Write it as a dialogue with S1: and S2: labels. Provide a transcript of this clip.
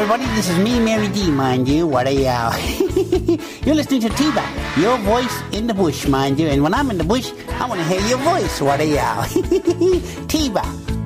S1: everybody. This is me, Mary D, mind you. What a yow. You're listening to T-Bop, your voice in the bush, mind you. And when I'm in the bush, I want to hear your voice. What a yow. T-Bop.